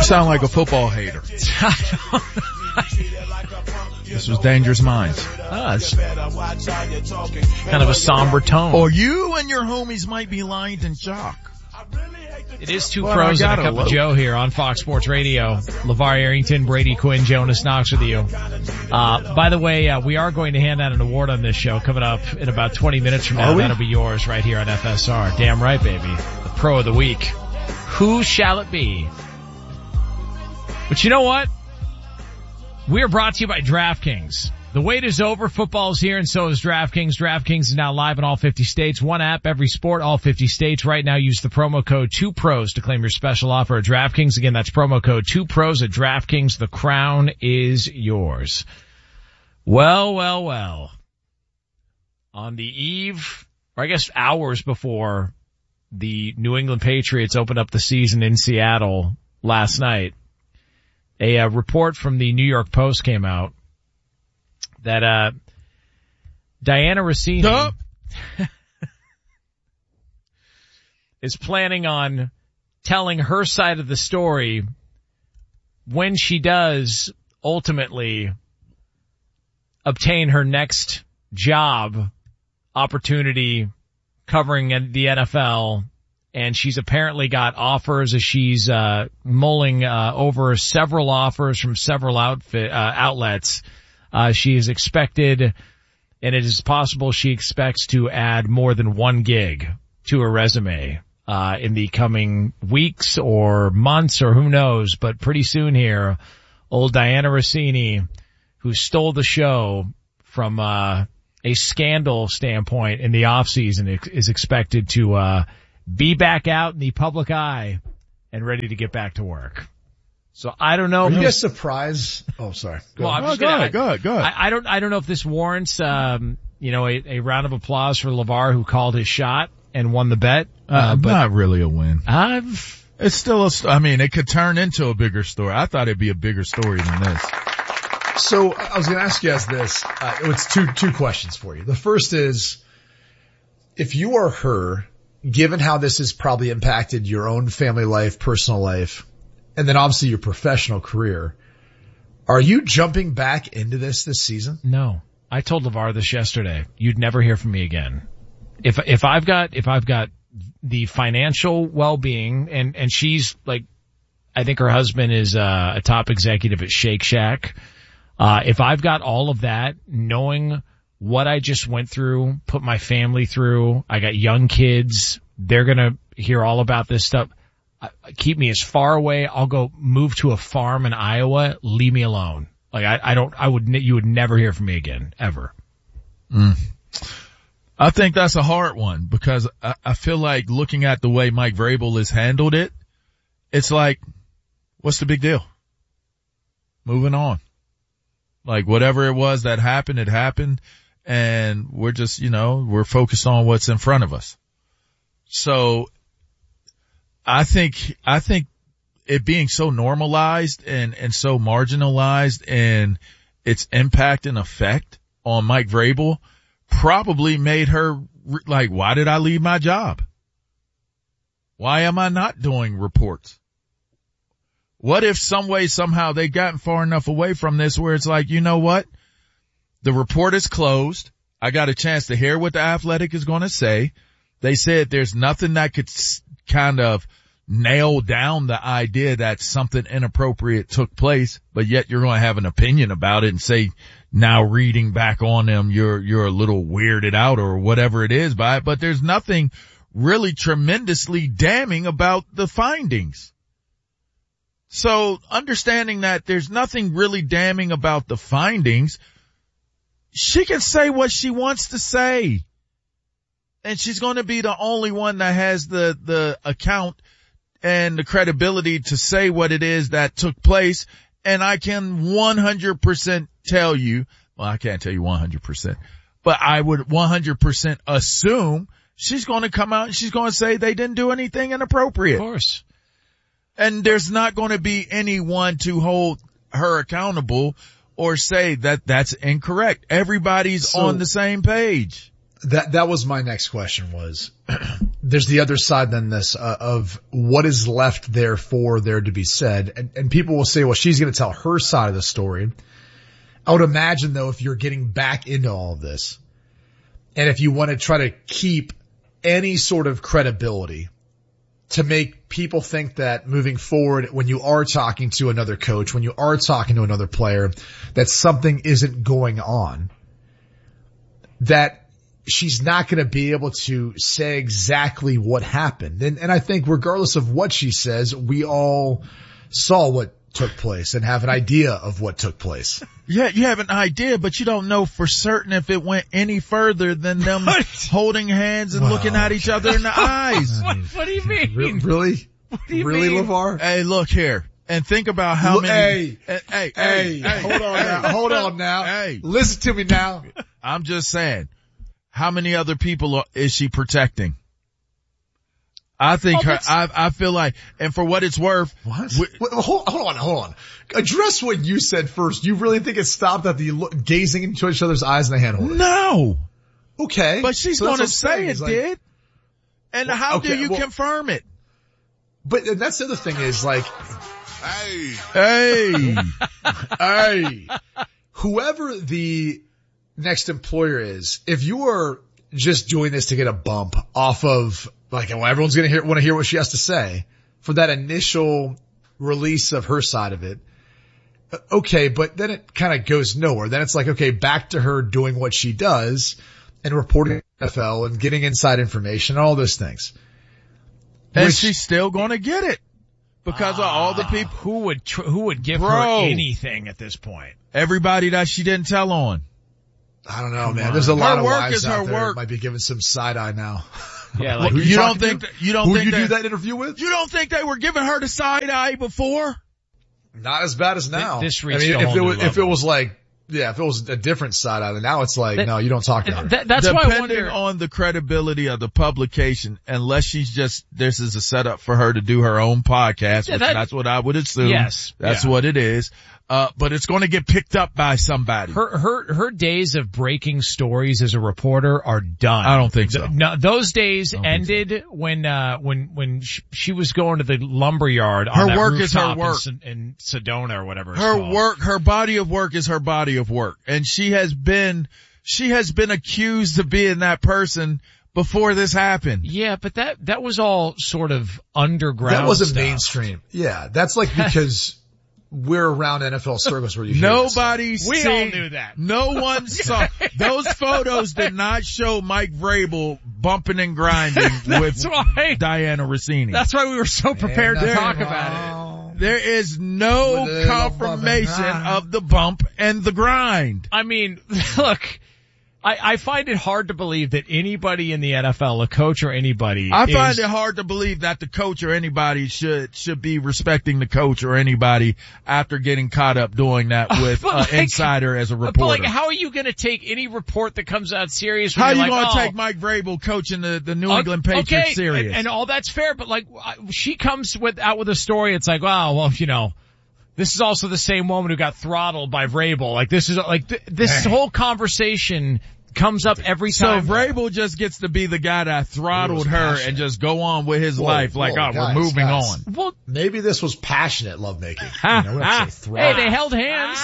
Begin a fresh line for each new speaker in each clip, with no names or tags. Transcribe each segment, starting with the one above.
You sound like a football hater. This was Dangerous Minds.
It's kind of a somber tone.
Or you and your homies might be lying in chalk.
It is two pros and a cup of Joe here on Fox Sports Radio. LeVar Arrington, Brady Quinn, Jonas Knox with you. By the way, we are going to hand out an award on this show coming up in about 20 minutes from now. That'll be yours right here on FSR. Damn right, baby. The Pro of the Week. Who shall it be? But you know what? We are brought to you by DraftKings. The wait is over. Football's here, and so is DraftKings. DraftKings is now live in all 50 states. One app, every sport, all 50 states. Right now, use the promo code 2pros to claim your special offer at DraftKings. Again, that's promo code 2pros at DraftKings. The crown is yours. Well. On the eve, or I guess hours before the New England Patriots opened up the season in Seattle last night, a report from the New York Post came out that Diana Rossini is planning on telling her side of the story when she does ultimately obtain her next job opportunity covering the NFL. And she's apparently got offers as she's mulling over several offers from several outlets. She is expected, and it is possible she expects to add more than one gig to her resume in the coming weeks or months or who knows. But pretty soon here, old Diana Rossini, who stole the show from a scandal standpoint in the offseason, is expected to be back out in the public eye and ready to get back to work. So I don't know.
Are you guys surprised? Oh, sorry.
Go ahead.
I don't know if this warrants, a round of applause for LeVar, who called his shot and won the bet.
But not really a win.
It's
still it could turn into a bigger story. I thought it'd be a bigger story than this.
So I was going to ask you guys this. It's two questions for you. The first is, if you are her, given how this has probably impacted your own family life, personal life, and then obviously your professional career, are you jumping back into this season?
No. I told LeVar this yesterday. You'd never hear from me again. If I've got the financial well-being, and she's like, I think her husband is a top executive at Shake Shack. If I've got all of that, knowing what I just went through, put my family through, I got young kids, they're gonna hear all about this stuff. Keep me as far away. I'll go move to a farm in Iowa. Leave me alone. Like you would never hear from me again, ever.
I think that's a hard one because I feel like looking at the way Mike Vrabel has handled it, it's like, what's the big deal? Moving on. Like whatever it was that happened, it happened. And we're just, we're focused on what's in front of us. So I think it being so normalized and so marginalized and its impact and effect on Mike Vrabel probably made her like, why did I leave my job? Why am I not doing reports? What if some way, somehow they've gotten far enough away from this where it's like, you know what? The report is closed. I got a chance to hear what the Athletic is going to say. They said there's nothing that could kind of nail down the idea that something inappropriate took place, but yet you're going to have an opinion about it and say, now reading back on them, you're a little weirded out or whatever it is by it, but there's nothing really tremendously damning about the findings. So understanding that there's nothing really damning about the findings, she can say what she wants to say. And she's going to be the only one that has the account and the credibility to say what it is that took place. And I can 100% tell you, well, I can't tell you 100%, but I would 100% assume she's going to come out and she's going to say they didn't do anything inappropriate.
Of course.
And there's not going to be anyone to hold her accountable or say that that's incorrect. Everybody's on the same page.
That was my next question was, there's the other side than this, of what is left there for there to be said. And people will say, well, she's going to tell her side of the story. I would imagine though, if you're getting back into all of this and if you want to try to keep any sort of credibility to make people think that moving forward, when you are talking to another coach, when you are talking to another player, that something isn't going on, that she's not going to be able to say exactly what happened. And I think regardless of what she says, we all saw what took place and have an idea of what took place.
Yeah, you have an idea, but you don't know for certain if it went any further than them holding hands and looking at each other in the eyes.
What do you mean?
Really?
What do you
Really,
mean?
LeVar?
Hey, look here. And think about how many.
Hey, hold on now.
Hey.
Listen to me now.
I'm just saying. How many other people is she protecting? I think I feel like, and for what it's worth.
What? Hold on. Address what you said first. You really think it stopped at the gazing into each other's eyes and the hand holding?
No.
Okay.
But she's
So that's
going
what
to
I'm
say
saying,
it
is like,
did. And how do you confirm it?
But that's the other thing is like,
Hey.
whoever the next employer is, if you are just doing this to get a bump off of like, well, everyone's going to want to hear what she has to say for that initial release of her side of it. Okay. But then it kind of goes nowhere. Then it's like, okay, back to her doing what she does and reporting to NFL and getting inside information, all those things.
And she's still going to get it because of all the people.
Who would give her anything at this point?
Everybody that she didn't tell on.
I don't know, man. There's a lot of
work
wives
is
out
her
there
work.
that might be giving some side eye now.
Yeah, like
You don't think
Who did you do that interview with?
You don't think they were giving her the side eye before?
Not as bad as now.
This reached a whole new level.
if it was like, yeah, if it was a different side eye, then now it's like, no, you don't talk to her.
That's why I
Depending
wonder.
on the credibility of the publication, unless she's just, this is a setup for her to do her own podcast, which that's what I would assume.
Yes.
That's what it is. But it's going to get picked up by somebody.
Her days of breaking stories as a reporter are done.
I don't think so.
No, those days ended when she was going to the lumber yard.
Her
on that
work is her
rooftop
work.
in Sedona or whatever.
Her body of work is her body of work. And she has been accused of being that person before this happened.
Yeah, but that was all sort of underground.
That wasn't
stuff.
mainstream. Yeah, that's like because we're around NFL circles where you hear
Nobody
We all knew that.
No one saw. Those photos did not show Mike Vrabel bumping and grinding with Diana Rossini.
That's why we were so prepared to talk about it.
There is no confirmation of the bump and the grind.
I mean, look, I find it hard to believe that anybody in the NFL, a coach or anybody,
I find it hard to believe that the coach or anybody should be respecting the coach or anybody after getting caught up doing that with an insider as a reporter.
But like, how are you going to take any report that comes out serious?
How are you going to take Mike Vrabel coaching the New England Patriots serious?
And all that's fair, but like, she comes out with a story. It's like, wow, well, you know, this is also the same woman who got throttled by Vrabel. Like, this is like this whole conversation comes up every time.
So Vrabel just gets to be the guy that throttled her and just go on with his life like, we're moving on.
Well,
maybe this was passionate lovemaking.
Hey, they held hands.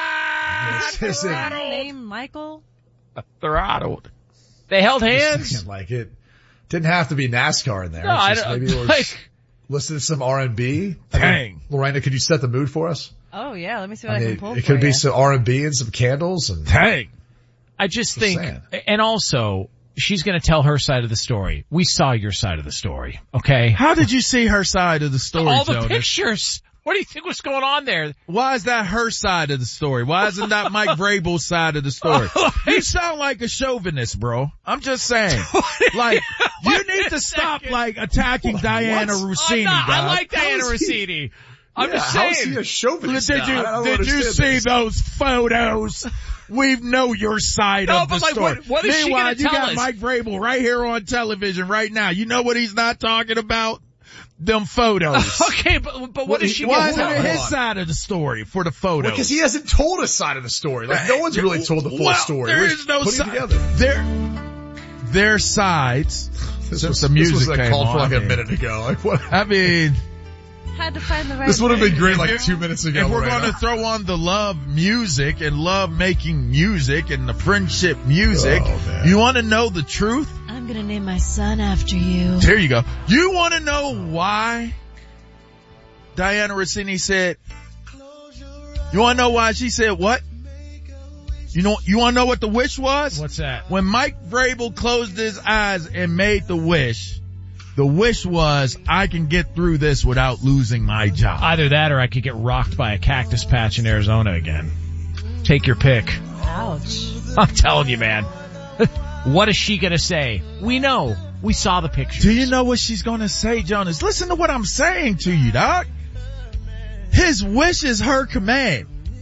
Name Michael?
Throttled.
They held hands.
Like it didn't have to be NASCAR in there.
No, I don't.
Maybe it was listen to some R&B.
Dang.
Lorena, could you set the mood for us?
Oh yeah, let me see what I can pull
It
for
could be
you.
some R&B and some candles and
Dang.
I just think, and also, she's going to tell her side of the story. We saw your side of the story, okay?
How did you see her side of the story,
all the
Jonas?
pictures. What do you think was going on there?
Why is that her side of the story? Why isn't that Mike Vrabel's side of the story? You sound like a chauvinist, bro. I'm just saying. Like, you need to stop, like, attacking Diana Rossini,
I like Diana Rossini. I'm just saying.
How is he a chauvinist?
Did you see those photos? We know your side of the story.
What is she
Meanwhile,
going to tell us?
you got Mike Vrabel right here on television right now. You know what he's not talking about? Them photos.
Okay, but what is she
Why
going to
isn't
tell
it
us?
his side of the story for the photos?
Because he hasn't told his side of the story. Like no one's really told the full story.
There
We're
is no
putting it
side.
together.
their sides.
This
Since
was,
the music
this was
came
called for
on,
like
I
a
mean-
minute ago. Like what?
I mean,
Had to find the right
This would have been
word.
great like 2 minutes ago.
if we're
right
going to
now.
throw on the love music and love making music and the friendship music,
Oh, man.
you want to know the truth?
I'm gonna name my son after you.
Here you go. You want to know why Diana Rossini said, you want to know why she said what? You want to know what the wish was?
What's that?
When Mike Vrabel closed his eyes and made the wish was, I can get through this without losing my job.
Either that or I could get rocked by a cactus patch in Arizona again. Take your pick.
Ouch.
I'm telling you, man. What is she gonna say? We know. We saw the picture.
Do you know what she's gonna say, Jonas? Listen to what I'm saying to you, Doc. His wish is her command.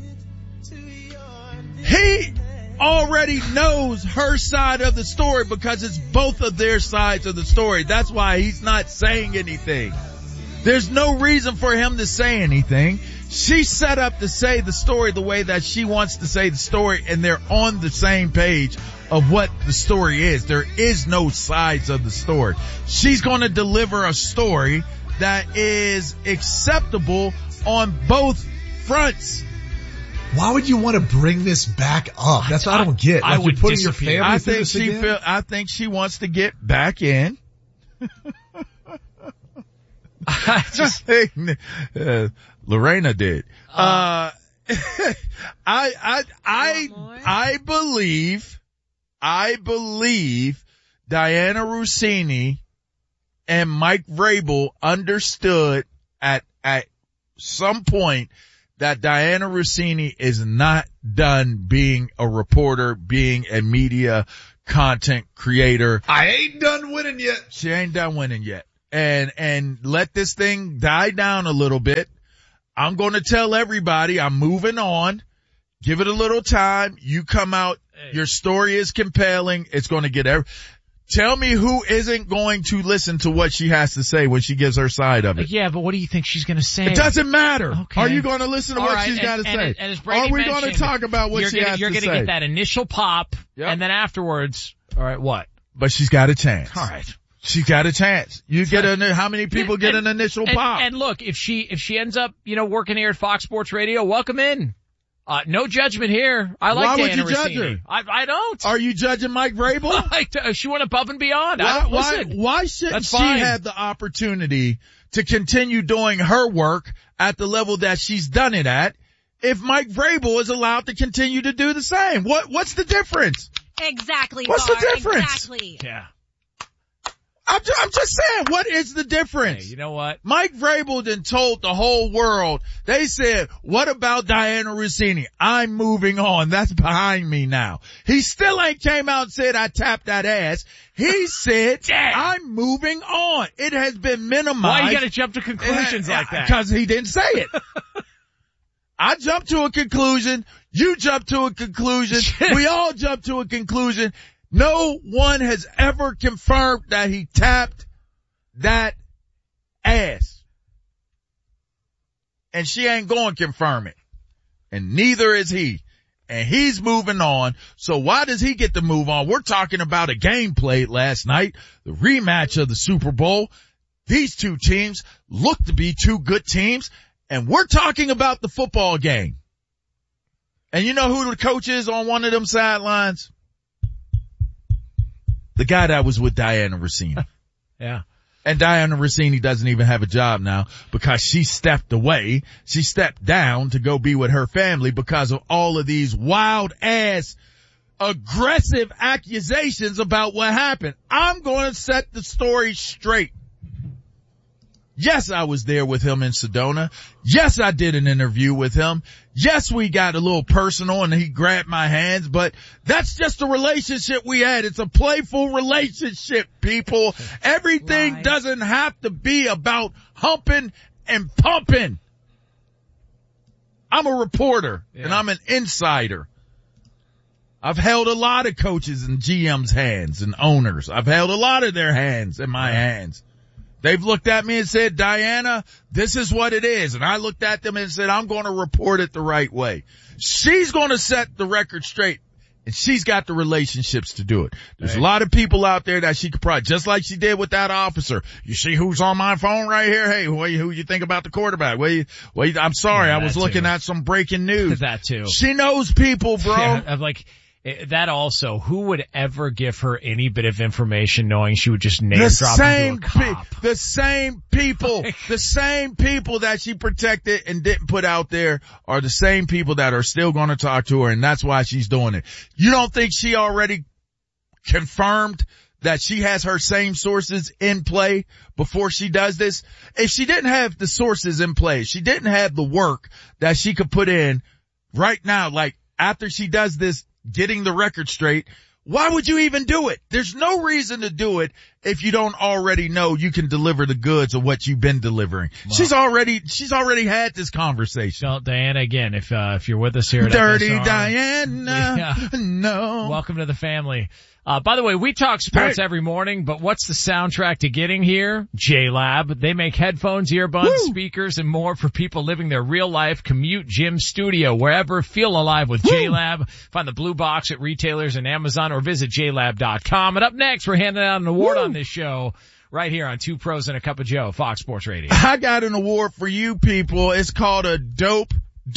He already knows her side of the story because it's both of their sides of the story. That's why he's not saying anything. There's no reason for him to say anything. She's set up to say the story the way that she wants to say the story, and they're on the same page of what the story is. There is no sides of the story. She's going to deliver a story that is acceptable on both fronts.
Why would you want to bring this back up? That's what I don't get.
I
Like,
would
you're putting your
disappear.
family
I
through
think
this
she
again?
I think she wants to get back in. Lorena did. I believe Diana Rossini and Mike Vrabel understood at some point that Diana Rossini is not done being a reporter, being a media content creator.
I ain't done winning yet.
She ain't done winning yet. And let this thing die down a little bit. I'm going to tell everybody I'm moving on. Give it a little time. You come out. Your story is compelling. It's going to get Tell me who isn't going to listen to what she has to say when she gives her side of it.
Yeah, but what do you think she's gonna say?
It doesn't matter.
Okay.
Are you going to listen to
All
what
right,
she's got to say?
and as Brady
Are we going to
mentioned,
talk about what she has
You're
to
gonna
say?
get that initial pop,
Yep.
and then afterwards, all right, what?
But she's got a chance.
All right.
She's got a chance. You get how many people get an initial pop?
And look, if she ends up, working here at Fox Sports Radio, welcome in. No judgment here. I like
Why would
Diana
you judge
Rossini.
her?
I don't.
Are you judging Mike Vrabel?
She went above and beyond. Listen.
Why shouldn't
That's
she
fine.
have the opportunity to continue doing her work at the level that she's done it at if Mike Vrabel is allowed to continue to do the same? What's the difference?
Exactly.
What's the
Bar,
difference?
Exactly.
Yeah.
I'm just saying, what is the difference?
Hey, you know what?
Mike Vrabel then told the whole world, they said, what about Diana Rossini? I'm moving on. That's behind me now. He still ain't came out and said, I tapped that ass. He said, I'm moving on. It has been minimized.
Why you gotta jump to conclusions like that?
Because he didn't say it. I jumped to a conclusion. You jumped to a conclusion. We all jumped to a conclusion. No one has ever confirmed that he tapped that ass. And she ain't going to confirm it. And neither is he. And he's moving on. So why does he get to move on? We're talking about a game played last night, the rematch of the Super Bowl. These two teams look to be two good teams. And we're talking about the football game. And you know who the coach is on one of them sidelines? The guy that was with Diana Rossini.
Yeah.
And Diana Rossini doesn't even have a job now because she stepped away. She stepped down to go be with her family because of all of these wild ass aggressive accusations about what happened. I'm going to set the story straight. Yes, I was there with him in Sedona. Yes, I did an interview with him. Yes, we got a little personal and he grabbed my hands, but that's just the relationship we had. It's a playful relationship, people. Everything
Right.
doesn't have to be about humping and pumping. I'm a reporter and I'm an insider. I've held a lot of coaches and GM's hands and owners. I've held a lot of their hands in my hands. They've looked at me and said, Diana, this is what it is. And I looked at them and said, I'm going to report it the right way. She's going to set the record straight. And she's got the relationships to do it. There's a lot of people out there that she could probably, just like she did with that officer. You see who's on my phone right here? Hey, who you think about the quarterback? I'm sorry, I was looking at some breaking news.
That too.
She knows people, bro.
Yeah, I'm like, that also, who would ever give her any bit of information knowing she would just name drop into a cop?
The same people that she protected and didn't put out there are the same people that are still going to talk to her, and that's why she's doing it. You don't think she already confirmed that she has her same sources in play before she does this? If she didn't have the sources in play, she didn't have the work that she could put in right now, like after she does this, getting the record straight, why would you even do it? There's no reason to do it if you don't already know you can deliver the goods of what you've been delivering. Well, she's already had this conversation.
So, Diana, again, if you're with us here at
Dirty
FSR,
Diana, no.
Welcome to the family. By the way, we talk sports every morning, but what's the soundtrack to getting here? JLab. They make headphones, earbuds, speakers, and more for people living their real life commute, gym, studio, wherever. Feel alive with JLab. Find the blue box at retailers and Amazon or visit JLab.com. And up next, we're handing out an award on this show right here on Two Pros and a Cup of Joe, Fox Sports Radio.
I got an award for you people. It's called a dope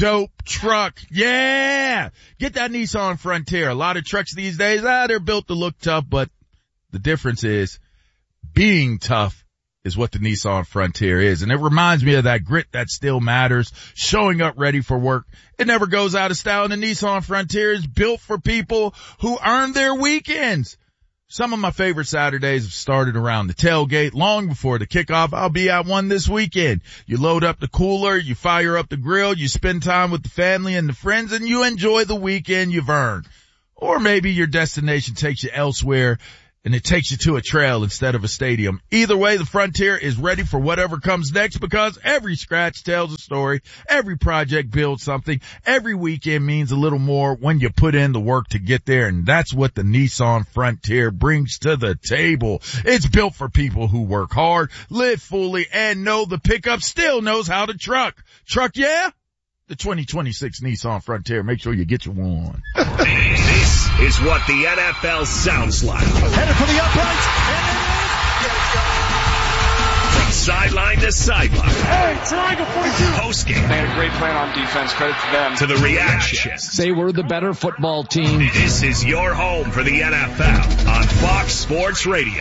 truck. Yeah. Get that Nissan Frontier. A lot of trucks these days, they're built to look tough, but the difference is being tough is what the Nissan Frontier is. And it reminds me of that grit that still matters, showing up ready for work. It never goes out of style. And the Nissan Frontier is built for people who earn their weekends. Some of my favorite Saturdays have started around the tailgate long before the kickoff. I'll be at one this weekend. You load up the cooler, you fire up the grill, you spend time with the family and the friends, and you enjoy the weekend you've earned. Or maybe your destination takes you elsewhere and it takes you to a trail instead of a stadium. Either way, the Frontier is ready for whatever comes next because every scratch tells a story. Every project builds something. Every weekend means a little more when you put in the work to get there. And that's what the Nissan Frontier brings to the table. It's built for people who work hard, live fully, and know the pickup still knows how to truck. Truck, yeah? The 2026 Nissan Frontier. Make sure you get your one.
This is what the NFL sounds like.
Headed for the uprights.
From sideline to sideline.
Hey, triangle 42.
Postgame.
They had a great plan on defense. Credit to them.
To the reactions.
They were the better football team.
This is your home for the NFL on Fox Sports Radio.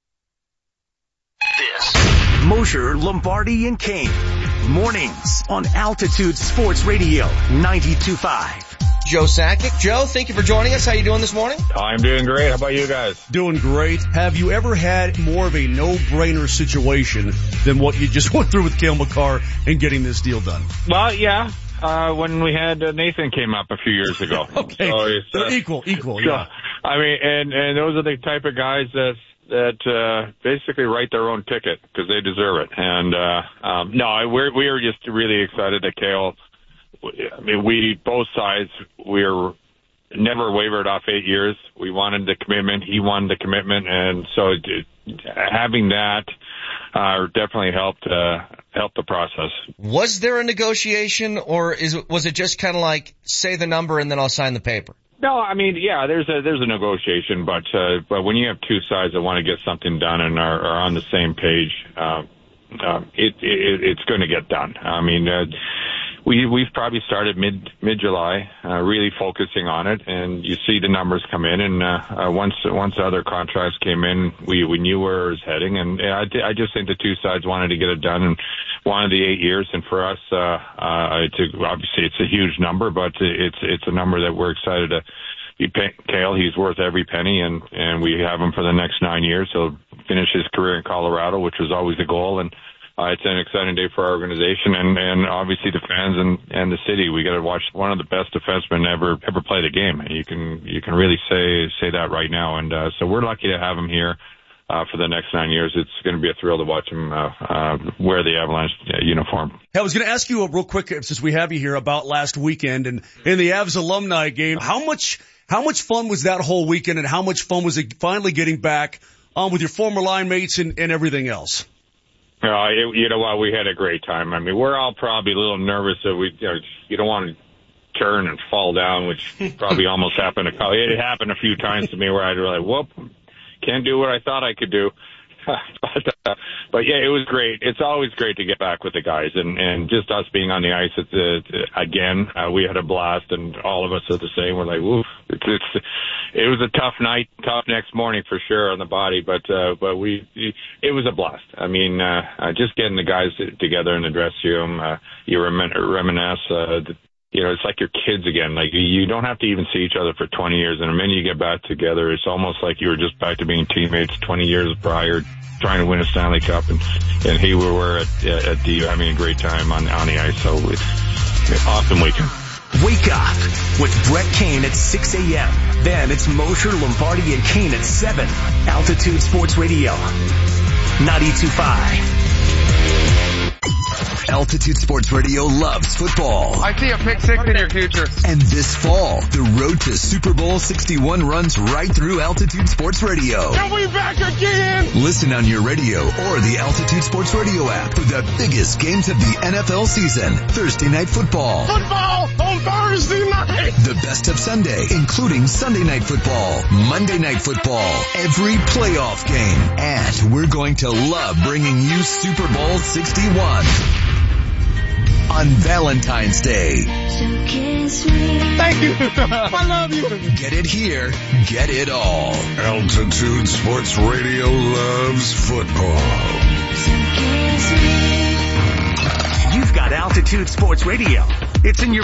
This.
Mosher, Lombardi, and Kane. Mornings on Altitude Sports Radio 92.5.
Joe Sakic. Joe, thank you for joining us. How you doing this morning?
I'm doing great. How about you guys?
Doing great. Have you ever had more of a no-brainer situation than what you just went through with Cale Makar and getting this deal done?
Well, yeah. When we had Nathan came up a few years ago.
Okay. So equal, yeah.
I mean, and those are the type of guys that basically write their own ticket because they deserve it. And no, we are just really excited that Cale. I mean, we both sides we're never wavered off 8 years. We wanted the commitment. He wanted the commitment, and so having that definitely helped the process.
Was there a negotiation, or was it just kind of like say the number and then I'll sign the paper?
No, I mean, yeah, there's a negotiation, but when you have two sides that want to get something done and are on the same page, it's going to get done. I mean, we've probably started mid-July, really focusing on it, and you see the numbers come in, and once the other contracts came in, we knew where it was heading, and I just think the two sides wanted to get it done and wanted the 8 years, and for us, obviously it's a huge number, but it's a number that we're excited to be paying Cale. He's worth every penny, and we have him for the next 9 years. He'll finish his career in Colorado, which was always the goal, and it's an exciting day for our organization and obviously the fans and the city. We got to watch one of the best defensemen ever play the game. You can really say that right now, and so we're lucky to have him here for the next 9 years. It's going to be a thrill to watch him wear the Avalanche uniform.
I was going to ask you real quick, since we have you here, about last weekend and in the Avs alumni game. How much fun was that whole weekend, and how much fun was it finally getting back with your former line mates and everything else?
You know what? We had a great time. I mean, we're all probably a little nervous that you don't want to turn and fall down, which probably almost happened. It happened a few times to me where I'd be like, whoop, can't do what I thought I could do. But yeah, it was great. It's always great to get back with the guys, and just us being on the ice again. We had a blast, and all of us are the same. We're like, woof. It was a tough night, tough next morning for sure on the body, but it was a blast. I mean, just getting the guys together in the dressing room, you reminisce. It's like your kids again. Like, you don't have to even see each other for 20 years. And the minute you get back together, it's almost like you were just back to being teammates 20 years prior, trying to win a Stanley Cup. And here we were at the having a great time on the ice. So it's an awesome weekend.
Wake up with Brett Kane at 6 a.m. Then it's Mosher, Lombardi, and Kane at 7. Altitude Sports Radio, 92.5. Altitude Sports Radio loves football.
I see a pick six in your future.
And this fall, the road to Super Bowl 61 runs right through Altitude Sports Radio.
Are we back again?
Listen on your radio or the Altitude Sports Radio app for the biggest games of the NFL season. Thursday Night Football.
Football on Thursday night.
The best of Sunday, including Sunday Night Football, Monday Night Football, every playoff game. And we're going to love bringing you Super Bowl 61. On Valentine's Day.
Thank you. I love you.
Get it here. Get it all.
Altitude Sports Radio loves football.
You've got Altitude Sports Radio. It's in your